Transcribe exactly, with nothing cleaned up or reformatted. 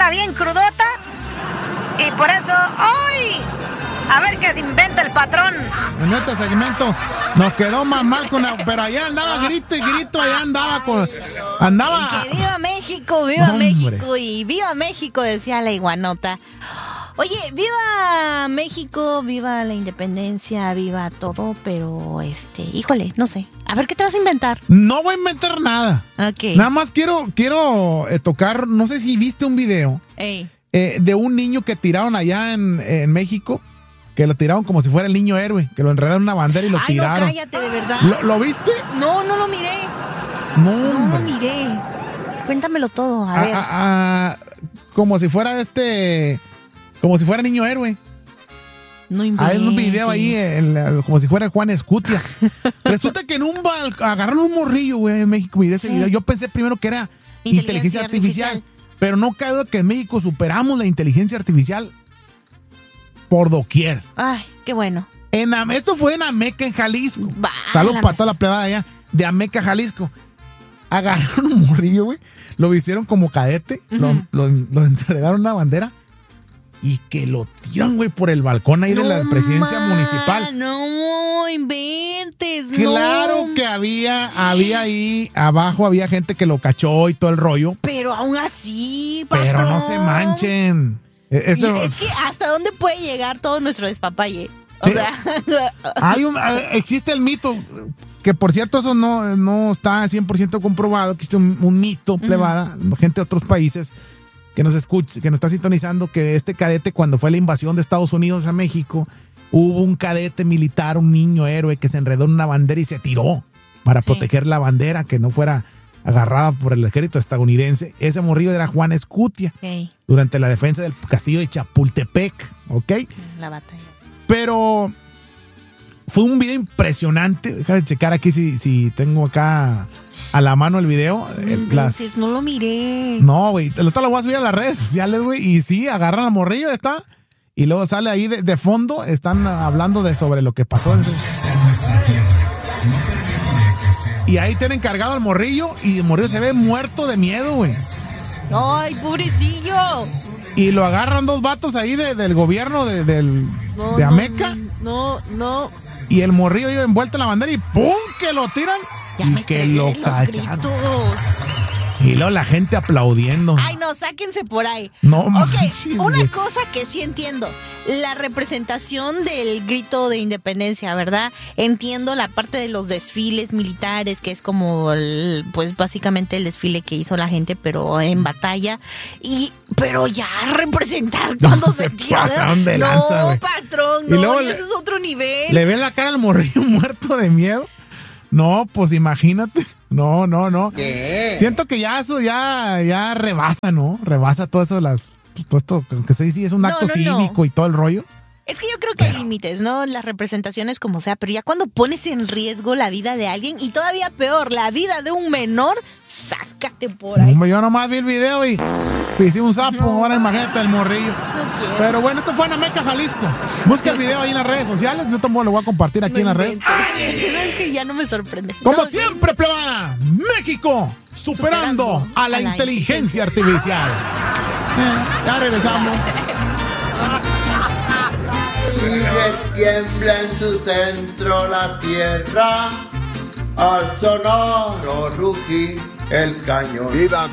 anda bien crudota. Y por eso, hoy, a ver qué se inventa el patrón. En este segmento nos quedó más mal con la, pero allá andaba grito y grito, allá andaba con... Andaba... Que viva México, viva Hombre. México y viva México, decía la iguanota. Oye, viva México, viva la independencia, viva todo, pero este, híjole, no sé. A ver, ¿qué te vas a inventar? No voy a inventar nada. Ok. Nada más quiero, quiero eh, tocar, no sé si viste un video Ey. eh, de un niño que tiraron allá en, en México, que lo tiraron como si fuera el niño héroe, que lo enredaron en una bandera y lo Ay, tiraron. no, cállate, de verdad. ¿Lo, ¿Lo viste? No, no lo miré. No, No hombre. lo miré. Cuéntamelo todo, a Ah, ver. ah, ah, como si fuera este, como si fuera niño héroe. No Hay un video inventes. ahí, el- el- como si fuera Juan Escutia. Resulta que en un bal agarraron un morrillo, güey, en México. Miré ese Sí. video. Yo pensé primero que era Inteligencia inteligencia artificial, artificial. pero no cabe duda que en México superamos la inteligencia artificial por doquier. Ay, qué bueno. En Am- esto fue en Ameca, en Jalisco. Válame. Saludos para toda la plebada allá de Ameca, Jalisco. Agarraron un morrillo, güey. Lo hicieron como cadete. lo, Ujú. lo, lo enredaron una bandera. Y que lo tiran, güey, por el balcón ahí de la No, presidencia ma, municipal. No inventes. Claro no. que había, había ahí, abajo había gente que lo cachó y todo el rollo. Pero aún así, Pero patrón. no se manchen. Es- es Y de- es que hasta dónde puede llegar todo nuestro despapalle. O Sí. sea, Hay un, eh, existe el mito, que por cierto eso no, no está cien por ciento comprobado, existe un, un mito, plebada, gente de otros países que nos escucha, que nos está sintonizando, que este cadete cuando fue la invasión de Estados Unidos a México, hubo un cadete militar, un niño héroe que se enredó en una bandera y se tiró para Sí. proteger la bandera, que no fuera agarrada por el ejército estadounidense. Ese morrillo era Juan Escutia, ok, durante la defensa del castillo de Chapultepec, ¿ok? la batalla. Pero fue un video impresionante. Déjame checar aquí si, si tengo acá a la mano el video. No, Eh, las- inventes, no lo miré. No, güey. Te lo, te lo voy a subir a las redes sociales, güey. Y sí, agarran al morrillo, está. Y luego sale ahí de, de fondo. Están hablando de sobre lo que pasó. En ese- Y ahí tienen cargado al morrillo. Y el morrillo se ve muerto de miedo, güey. Ay, pobrecillo. Y lo agarran dos vatos ahí de- del gobierno de, del, No, de no, Ameca. No, no. Y el morrillo iba envuelto en la bandera y ¡pum! Que lo tiran. Ya y me que estrellé lo en los cacharon. gritos. Y luego la gente aplaudiendo. Ay, no, sáquense por ahí. No Ok, manches, una güey. cosa que sí entiendo. La representación del grito de independencia, ¿verdad? Entiendo la parte de los desfiles militares, que es como, el- pues básicamente el desfile que hizo la gente, pero en batalla. Y, pero ya representar cuando No, se, se tira. pasaron de lanza, No, güey. patrón, Y no, luego y le- ese es otro nivel. ¿Le ven la cara al morrillo muerto de miedo? No, pues imagínate. No, no, no. ¿Qué? Siento que ya eso ya, ya rebasa, ¿no? Rebasa todo eso, las, todo esto, que se dice es un No, acto no, no. cívico y todo el rollo. Es que yo creo que hay límites, ¿no? Las representaciones como sea, pero ya cuando pones en riesgo la vida de alguien y todavía peor, la vida de un menor, sácate por ahí. Hombre, yo nomás vi el video y pisé un sapo. No. Ahora imagínate el morrillo. No quiero. Pero bueno, esto fue en Ameca, Jalisco. Busca el video ahí en las redes sociales. Yo tampoco lo voy a compartir aquí No en las redes. inventes. Es que ya no me sorprende. Como No, siempre, plebada, México superando, Superando a la a la inteligencia artificial. Eh, ya regresamos. Y tiembla en su centro la tierra, al sonoro rugir el cañón. ¡Viva